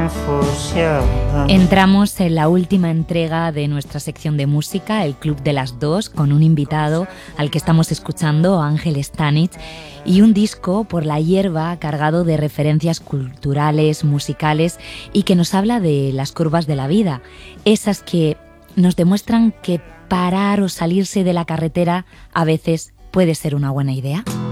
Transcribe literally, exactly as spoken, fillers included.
Entramos en la última entrega de nuestra sección de música, el Club de las Dos, con un invitado al que estamos escuchando, Ángel Stanich, y un disco, Por la hierba, cargado de referencias culturales, musicales y que nos habla de las curvas de la vida, esas que nos demuestran que parar o salirse de la carretera a veces puede ser una buena idea.